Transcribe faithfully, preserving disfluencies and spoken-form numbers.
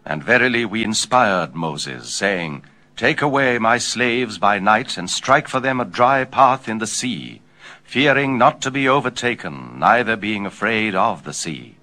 And verily we inspired Moses, saying, Take away my slaves by night, and strike for them a dry path in the sea, fearing not to be overtaken, neither being afraid of the sea.